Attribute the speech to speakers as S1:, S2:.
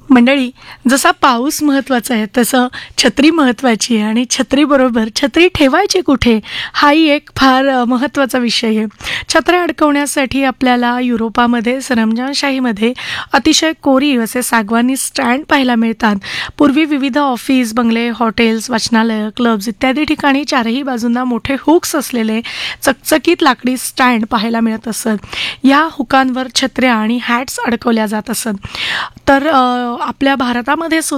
S1: मंडळी, जसा पाऊस महत्त्वाचा आहे तसं छत्री महत्त्वाची आहे आणि छत्रीबरोबर छत्री ठेवायची कुठे हाही एक फार महत्त्वाचा विषय आहे. छत्र्या अडकवण्यासाठी आपल्याला युरोपामध्ये सरंजामशाहीमध्ये अतिशय कोरीव असे सागवानी स्टँड पाहायला मिळतात. पूर्वी विविध ऑफिस, बंगले, हॉटेल्स, वाचनालय, क्लब्स इत्यादी ठिकाणी चारही बाजूंना मोठे हुक्स असलेले चकचकीत लाकडी स्टँड पाहायला मिळत असत. या हुकांवर छत्र्या आणि हॅट्स अडकवल्या जात असत. तर आपल्या भारतामध्ये